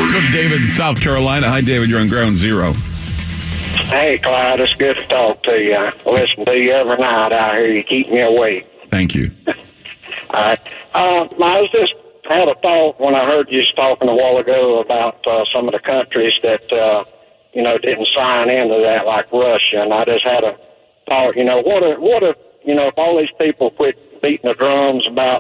Let's go to David in South Carolina. Hi, David. You're on Ground Zero. Hey, Clyde. It's good to talk to you. I listen to you every night out here. You keep me awake. Thank you. All right. I was just had a thought when I heard you talking a while ago about some of the countries that, didn't sign into that, like Russia. And I just had a thought, what if if all these people quit beating the drums about,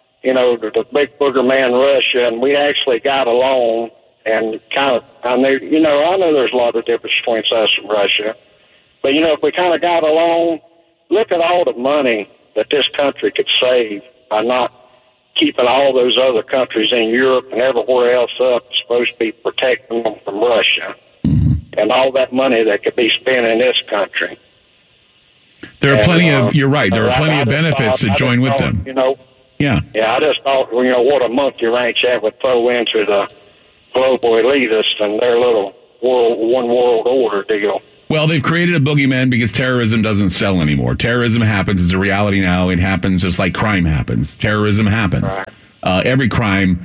the big booger man Russia, and we actually got along and kind of, I know there's a lot of difference between us and Russia, but, if we kind of got along, look at all the money that this country could save by not keeping all those other countries in Europe and everywhere else up, supposed to be protecting them from Russia, and all that money that could be spent in this country. There are plenty of, you're right, there are plenty of benefits to join with them. Yeah, I just thought, what a monkey wrench that would throw into the global elitists and their little one world order deal. Well, they've created a boogeyman because terrorism doesn't sell anymore. Terrorism happens. It's a reality now. It happens just like crime happens. Terrorism happens. Right. Every crime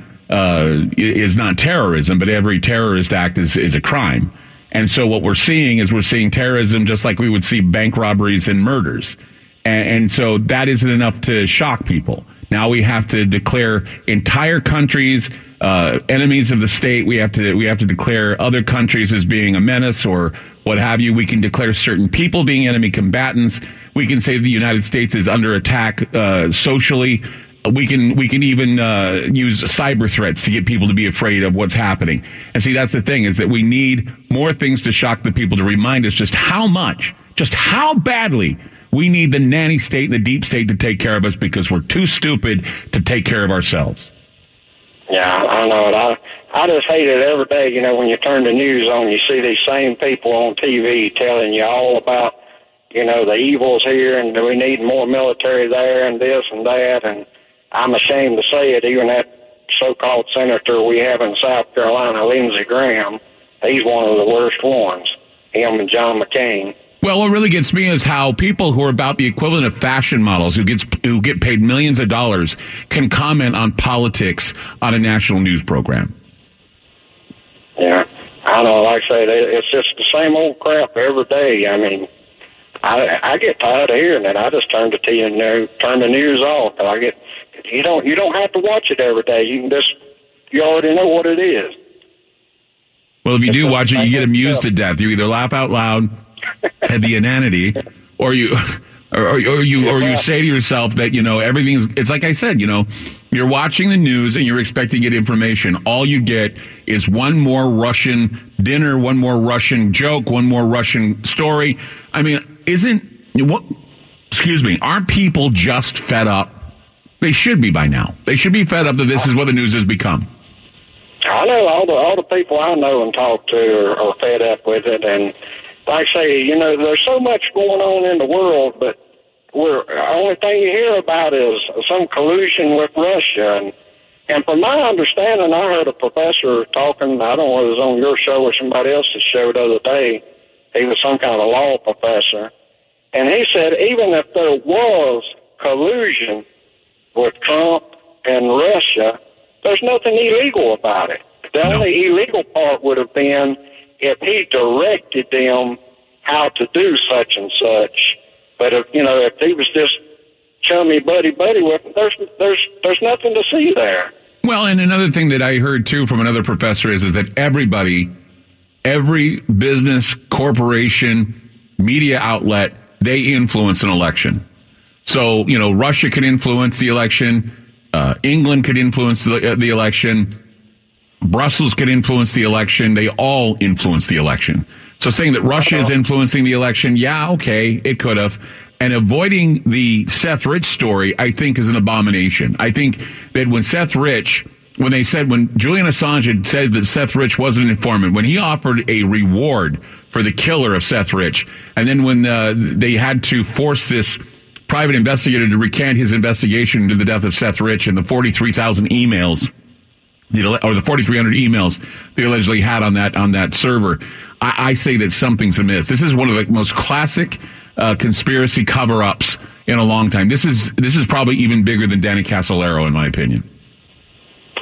is not terrorism, but every terrorist act is a crime. And so what we're seeing terrorism just like we would see bank robberies and murders. And so that isn't enough to shock people. Now we have to declare entire countries enemies of the state. We have to declare other countries as being a menace or what have you. We can declare certain people being enemy combatants. We can say the United States is under attack socially. We can even use cyber threats to get people to be afraid of what's happening. And see, that's the thing, is that we need more things to shock the people, to remind us just how badly we need the nanny state and the deep state to take care of us because we're too stupid to take care of ourselves. Yeah, I know it. I just hate it every day, when you turn the news on, you see these same people on TV telling you all about, the evils here and we need more military there and this and that. And I'm ashamed to say it, even that so-called senator we have in South Carolina, Lindsey Graham, he's one of the worst ones, him and John McCain. Well, what really gets me is how people who are about the equivalent of fashion models, who get paid millions of dollars, can comment on politics on a national news program. Yeah, I know. Like I say, it's just the same old crap every day. I mean, I get tired of hearing it. I just turn the news off. You don't have to watch it every day. You already know what it is. Well, if you do watch it, you get amused to death. You either laugh out loud at the inanity, or you say to yourself that, it's like I said, you're watching the news and you're expecting to get information. All you get is one more Russian dinner, one more Russian joke, one more Russian story. I mean, aren't people just fed up? They should be by now. They should be fed up that this is what the news has become. I know all the people I know and talk to are fed up with it, and like I say, there's so much going on in the world, but the only thing you hear about is some collusion with Russia. And from my understanding, I heard a professor talking, I don't know if it was on your show or somebody else's show the other day. He was some kind of law professor. And he said even if there was collusion with Trump and Russia, there's nothing illegal about it. The only illegal part would have been if he directed them how to do such and such. But if he was just chummy buddy with them, there's nothing to see there. Well, and another thing that I heard too from another professor is that every business, corporation, media outlet, they influence an election. So, Russia could influence the election, England could influence the election, Brussels could influence the election. They all influence the election. So saying that Russia is influencing the election, yeah, okay, it could have. And avoiding the Seth Rich story, I think, is an abomination. I think that when Julian Assange had said that Seth Rich wasn't an informant, when he offered a reward for the killer of Seth Rich, and then when they had to force this private investigator to recant his investigation into the death of Seth Rich and the 43,000 emails, or the 4,300 emails they allegedly had on that server, I say that something's amiss. This is one of the most classic conspiracy cover-ups in a long time. This is probably even bigger than Danny Casolaro, in my opinion.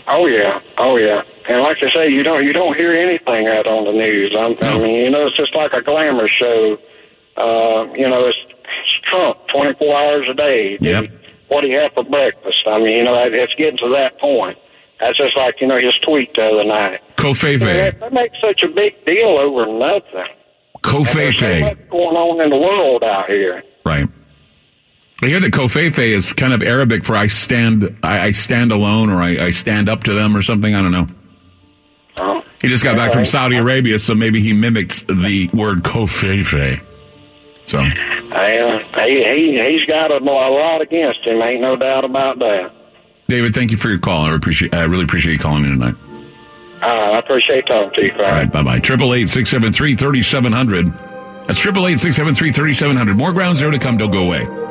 Oh yeah. And like I say, you don't hear anything out on the news. I mean, it's just like a glamour show. It's Trump 24 hours a day. Yep. What do you have for breakfast? I mean, it's getting to that point. That's just like, his tweet the other night. Covfefe. They make such a big deal over nothing. Covfefe. There's so much going on in the world out here. Right. I hear that Covfefe is kind of Arabic for I stand alone, or I stand up to them or something. I don't know. He just got back from Saudi Arabia, so maybe he mimicked the word Covfefe. So he's got a lot against him. Ain't no doubt about that. David, thank you for your call. I really appreciate you calling in tonight. I appreciate talking to you, Frank. All right, bye-bye. 888-673-3700. That's 888-673-3700. More Ground Zero to come. Don't go away.